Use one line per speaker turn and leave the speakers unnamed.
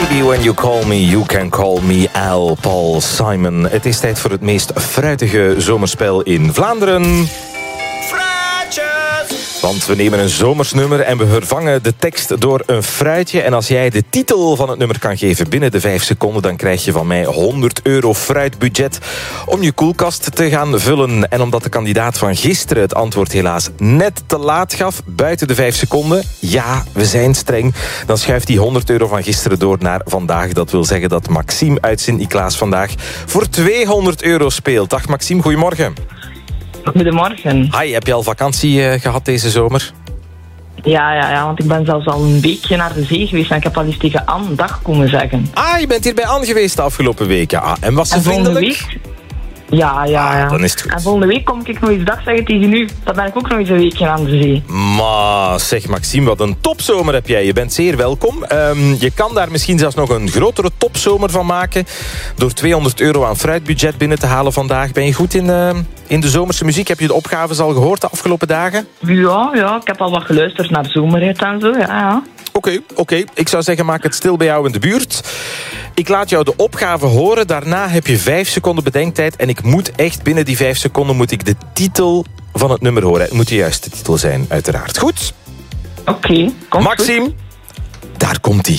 Baby, when you call me, you can call me Al, Paul Simon. Het is tijd voor het meest fruitige zomerspel in Vlaanderen. Want we nemen een zomersnummer en we vervangen de tekst door een fruitje. En als jij de titel van het nummer kan geven binnen de 5 seconden... dan krijg je van mij €100 fruitbudget om je koelkast te gaan vullen. En omdat de kandidaat van gisteren het antwoord helaas net te laat gaf... buiten de 5 seconden, ja, we zijn streng... dan schuift die €100 van gisteren door naar vandaag. Dat wil zeggen dat Maxime uit Sint-Niklaas vandaag voor €200 speelt. Dag Maxime, goedemorgen.
Goedemorgen.
Hi, heb je al vakantie gehad deze zomer?
Ja, want ik ben zelfs al een weekje naar de zee geweest en ik heb al eens tegen Anne dag komen zeggen.
Ah, je bent hier bij Anne geweest de afgelopen weken. Ah, en was ze vriendelijk?
Ja.
Dan is het goed.
En volgende week kom ik nog eens dag zeggen tegen u. Dan ben ik ook nog eens een weekje aan de zee.
Maar zeg Maxime, wat een topzomer heb jij. Je bent zeer welkom. Je kan daar misschien zelfs nog een grotere topzomer van maken... door €200 aan fruitbudget binnen te halen vandaag. Ben je goed in de zomerse muziek? Heb je de opgaves al gehoord de afgelopen dagen?
Ja, ik heb al wat geluisterd naar zomerhit en zo, ja.
Oké. Ik zou zeggen, maak het stil bij jou in de buurt. Ik laat jou de opgave horen. Daarna heb je 5 seconden bedenktijd. En ik moet echt binnen die 5 seconden moet ik de titel van het nummer horen. Het moet de juiste titel zijn, uiteraard. Goed?
Oké, komt
Maxime,
goed.
daar komt-ie.